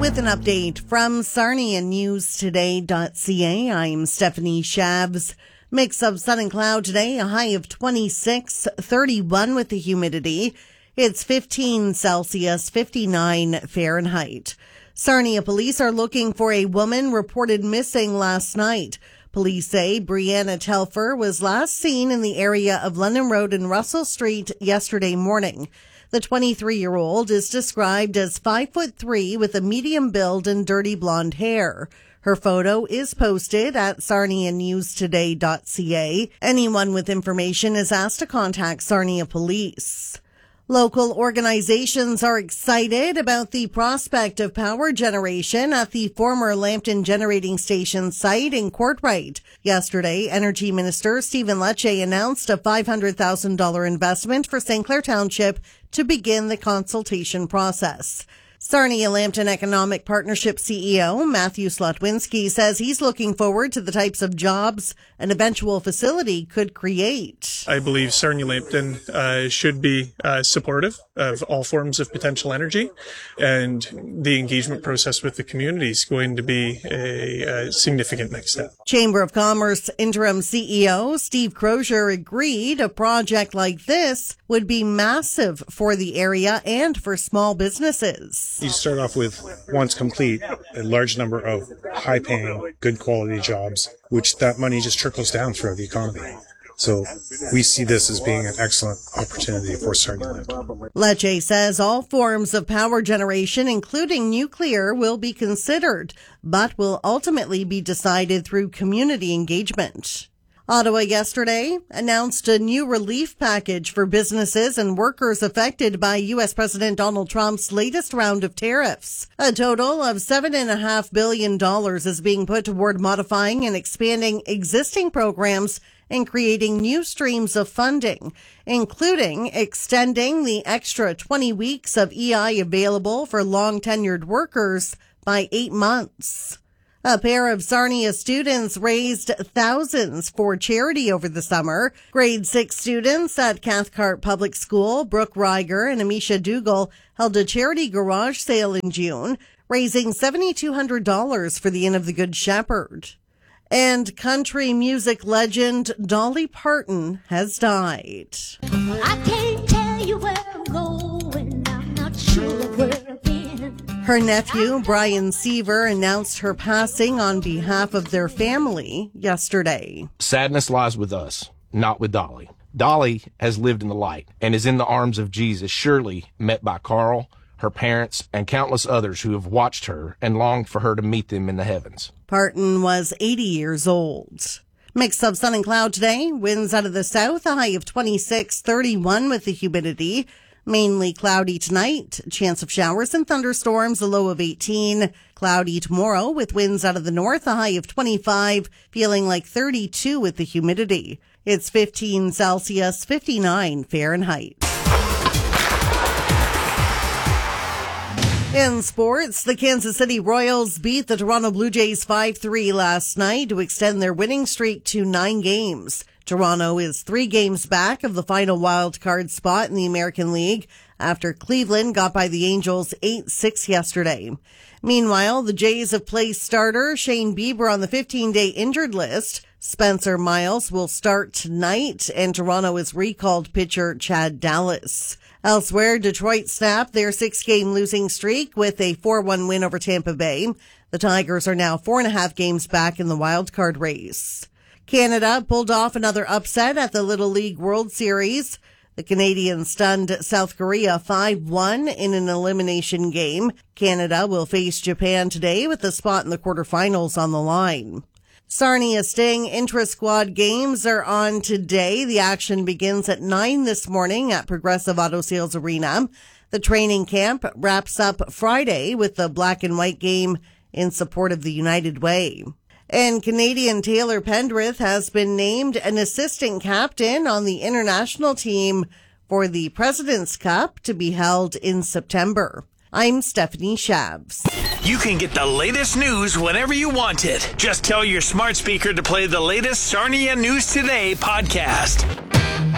With an update from SarniaNewsToday.ca, I'm Stephanie Shabs. Mix of sun and cloud today, a high of 26, 31 with the humidity. It's 15 Celsius, 59 Fahrenheit. Sarnia police are looking for a woman reported missing last night. Police say Brianna Telfer was last seen in the area of London Road and Russell Street yesterday morning. The 23-year-old is described as 5'3" with a medium build and dirty blonde hair. Her photo is posted at SarniaNewsToday.ca. Anyone with information is asked to contact Sarnia Police. Local organizations are excited about the prospect of power generation at the former Lambton Generating Station site in Courtright. Yesterday, Energy Minister Stephen Lecce announced a $500,000 investment for St. Clair Township to begin the consultation process. Sarnia Lambton Economic Partnership CEO Matthew Slotwinski says he's looking forward to the types of jobs an eventual facility could create. I believe Sarnia Lambton should be supportive of all forms of potential energy, and the engagement process with the community is going to be a significant next step. Chamber of Commerce interim CEO Steve Crozier agreed a project like this would be massive for the area and for small businesses. You start off with, once complete, a large number of high-paying, good-quality jobs, which that money just trickles down throughout the economy. So we see this as being an excellent opportunity for Sarnia Lambton. Lecce says all forms of power generation, including nuclear, will be considered, but will ultimately be decided through community engagement. Ottawa yesterday announced a new relief package for businesses and workers affected by U.S. President Donald Trump's latest round of tariffs. A total of $7.5 billion is being put toward modifying and expanding existing programs and creating new streams of funding, including extending the extra 20 weeks of EI available for long-tenured workers by 8 months. A pair of Sarnia students raised thousands for charity over the summer. Grade 6 students at Cathcart Public School, Brooke Reiger and Amisha Dougal, held a charity garage sale in June, raising $7,200 for the Inn of the Good Shepherd. And country music legend Dolly Parton has died. I can't tell you where I'm going, I'm not sure where I've been. Her nephew, Brian Seaver, announced her passing on behalf of their family yesterday. Sadness lies with us, not with Dolly. Dolly has lived in the light and is in the arms of Jesus, surely met by Carl, her parents, and countless others who have watched her and longed for her to meet them in the heavens. Parton was 80 years old. Mix of sun and cloud today. Winds out of the south, a high of 26, 31 with the humidity. Mainly cloudy tonight. Chance of showers and thunderstorms, a low of 18. Cloudy tomorrow with winds out of the north, a high of 25. Feeling like 32 with the humidity. It's 15 Celsius, 59 Fahrenheit. In sports, the Kansas City Royals beat the Toronto Blue Jays 5-3 last night to extend their winning streak to 9 games. Toronto is 3 games back of the final wild card spot in the American League after Cleveland got by the Angels 8-6 yesterday. Meanwhile, the Jays have placed starter Shane Bieber on the 15-day injured list. Spencer Miles will start tonight, and Toronto has recalled pitcher Chad Dallas. Elsewhere, Detroit snapped their 6-game losing streak with a 4-1 win over Tampa Bay. The Tigers are now 4.5 games back in the wild card race. Canada pulled off another upset at the Little League World Series. The Canadians stunned South Korea 5-1 in an elimination game. Canada will face Japan today with a spot in the quarterfinals on the line. Sarnia Sting intra-squad games are on today. The action begins at 9 this morning at Progressive Auto Sales Arena. The training camp wraps up Friday with the black and white game in support of the United Way. And Canadian Taylor Pendrith has been named an assistant captain on the international team for the President's Cup to be held in September. I'm Stephanie Shabs. You can get the latest news whenever you want it. Just tell your smart speaker to play the latest Sarnia News Today podcast.